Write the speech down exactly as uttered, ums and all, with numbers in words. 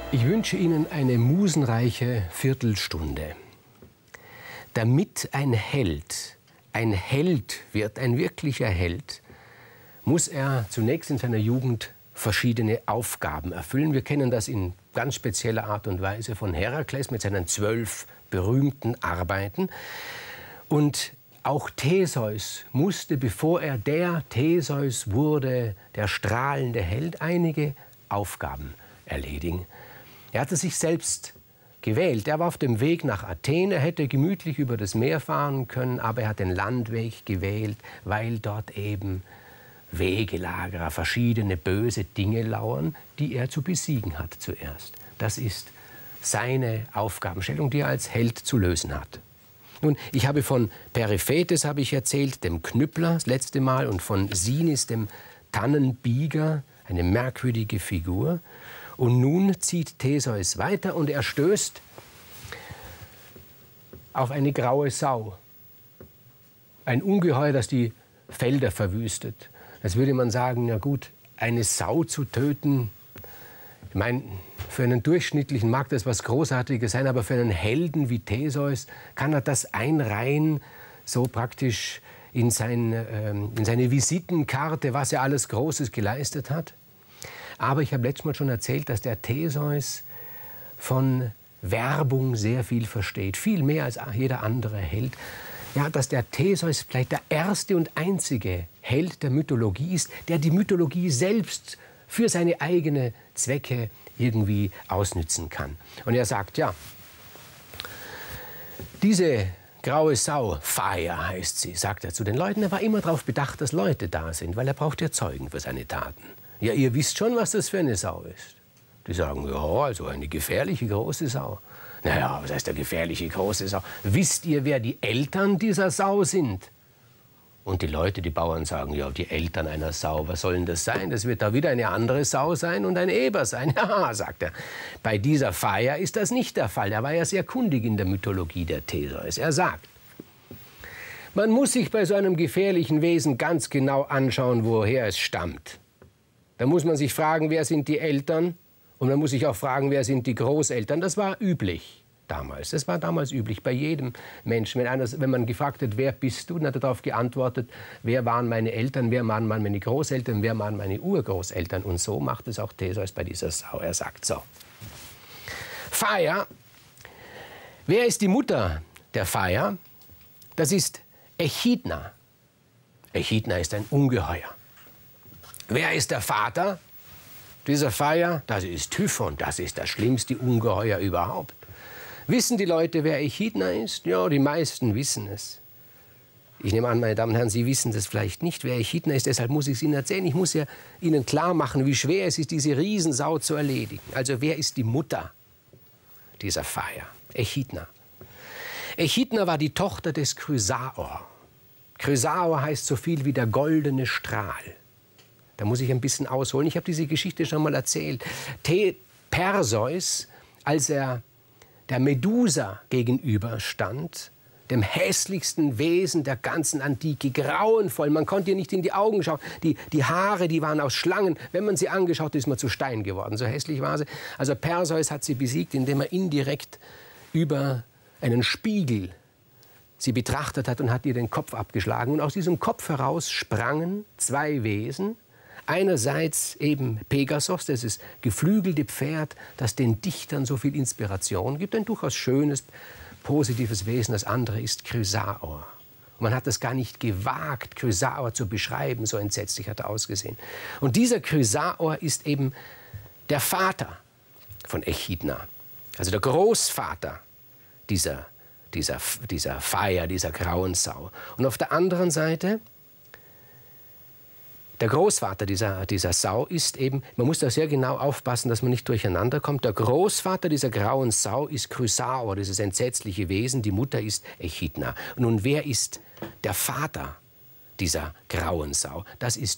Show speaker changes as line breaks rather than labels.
Ich wünsche Ihnen eine musenreiche Viertelstunde. Damit ein Held ein Held wird, ein wirklicher Held, muss er zunächst in seiner Jugend verschiedene Aufgaben erfüllen. Wir kennen das in ganz spezieller Art und Weise von Herakles mit seinen zwölf berühmten Arbeiten. Und auch Theseus musste, bevor er der Theseus wurde, der strahlende Held, einige Aufgaben erledigen. Er hatte sich selbst gewählt. Er war auf dem Weg nach Athen. Er hätte gemütlich über das Meer fahren können, aber er hat den Landweg gewählt, weil dort eben Wegelagerer, verschiedene böse Dinge lauern, die er zu besiegen hat zuerst. Das ist seine Aufgabenstellung, die er als Held zu lösen hat. Nun, ich habe von Periphetes habe ich erzählt, dem Knüppler, das letzte Mal, und von Sinis, dem Tannenbieger, eine merkwürdige Figur. Und nun zieht Theseus weiter und er stößt auf eine graue Sau. Ein Ungeheuer, das die Felder verwüstet. Jetzt würde man sagen, na gut, eine Sau zu töten, ich meine, für einen Durchschnittlichen mag das was Großartiges sein, aber für einen Helden wie Theseus kann er das einreihen, so praktisch in, sein, ähm, in seine Visitenkarte, was er alles Großes geleistet hat. Aber ich habe letztes Mal schon erzählt, dass der Theseus von Werbung sehr viel versteht. Viel mehr als jeder andere Held. Ja, dass der Theseus vielleicht der erste und einzige Held der Mythologie ist, der die Mythologie selbst für seine eigenen Zwecke irgendwie ausnützen kann. Und er sagt, ja, diese graue Sau, Fire heißt sie, sagt er zu den Leuten. Er war immer darauf bedacht, dass Leute da sind, weil er braucht ja Zeugen für seine Taten. Ja, ihr wisst schon, was das für eine Sau ist. Die sagen, ja, also eine gefährliche große Sau. Naja, was heißt eine gefährliche große Sau? Wisst ihr, wer die Eltern dieser Sau sind? Und die Leute, die Bauern sagen, ja, die Eltern einer Sau, was soll denn das sein? Das wird da wieder eine andere Sau sein und ein Eber sein. Ja, sagt er. Bei dieser Feier ist das nicht der Fall. Er war ja sehr kundig in der Mythologie der Theseus. Er sagt, man muss sich bei so einem gefährlichen Wesen ganz genau anschauen, woher es stammt. Da muss man sich fragen, wer sind die Eltern? Und man muss sich auch fragen, wer sind die Großeltern? Das war üblich damals. Das war damals üblich bei jedem Menschen. Wenn, einer, wenn man gefragt hat, wer bist du, dann hat er darauf geantwortet, wer waren meine Eltern, wer waren meine Großeltern, wer waren meine Urgroßeltern. Und so macht es auch Theseus bei dieser Sau. Er sagt so. Fire. Wer ist die Mutter der Fire? Das ist Echidna. Echidna ist ein Ungeheuer. Wer ist der Vater dieser Feier? Das ist Typhon, das ist das schlimmste Ungeheuer überhaupt. Wissen die Leute, wer Echidna ist? Ja, die meisten wissen es. Ich nehme an, meine Damen und Herren, Sie wissen das vielleicht nicht, wer Echidna ist, deshalb muss ich es Ihnen erzählen. Ich muss ja Ihnen klar machen, wie schwer es ist, diese Riesensau zu erledigen. Also wer ist die Mutter dieser Feier? Echidna. Echidna war die Tochter des Chrysaor. Chrysaor heißt so viel wie der goldene Strahl. Da muss ich ein bisschen ausholen. Ich habe diese Geschichte schon mal erzählt. The Perseus, als er der Medusa gegenüberstand, dem hässlichsten Wesen der ganzen Antike, grauenvoll, man konnte ihr nicht in die Augen schauen. Die, die Haare, die waren aus Schlangen. Wenn man sie angeschaut hat, ist man zu Stein geworden. So hässlich war sie. Also Perseus hat sie besiegt, indem er indirekt über einen Spiegel sie betrachtet hat und hat ihr den Kopf abgeschlagen. Und aus diesem Kopf heraus sprangen zwei Wesen. Einerseits eben Pegasos, das ist geflügelte Pferd, das den Dichtern so viel Inspiration gibt. Ein durchaus schönes, positives Wesen. Das andere ist Chrysaor. Und man hat das gar nicht gewagt, Chrysaor zu beschreiben. So entsetzlich hat er ausgesehen. Und dieser Chrysaor ist eben der Vater von Echidna. Also der Großvater dieser, dieser, dieser Feier, dieser grauen Sau. Und auf der anderen Seite der Großvater dieser, dieser Sau ist eben, man muss da sehr genau aufpassen, dass man nicht durcheinander kommt. Der Großvater dieser grauen Sau ist Chrysaor, dieses entsetzliche Wesen. Die Mutter ist Echidna. Und nun, wer ist der Vater dieser grauen Sau? Das ist